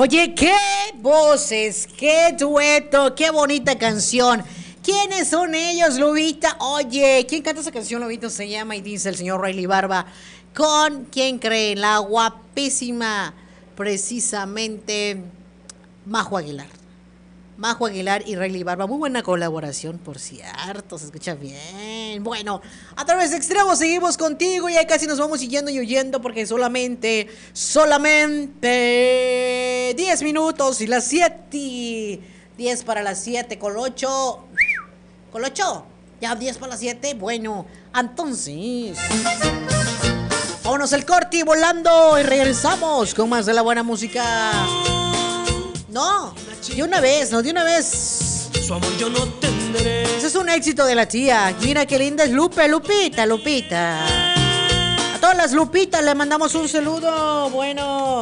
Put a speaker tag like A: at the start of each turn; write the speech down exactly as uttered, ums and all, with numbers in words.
A: Oye, qué voces, qué dueto, qué bonita canción. ¿Quiénes son ellos, Lobita? Oye, ¿quién canta esa canción, Lobito? Se llama y dice el señor Rayleigh Barba. ¿Con quién cree? La guapísima, precisamente, Majo Aguilar. Majo Aguilar y Rayleigh Barba. Muy buena colaboración, por cierto. Se escucha bien. Bueno, a través de Extremo seguimos contigo. Ya casi nos vamos siguiendo y huyendo porque solamente, solamente diez minutos y las siete. diez para las siete con ocho. Con ocho. Ya diez para las siete. Bueno, entonces vámonos el corte volando y regresamos con más de la buena música. No, de una vez, no, de una vez.
B: Su amor yo no tendré.
A: Ese es un éxito de la tía. Mira qué linda es Lupe, Lupita, Lupita. A todas las Lupitas le mandamos un saludo. Bueno.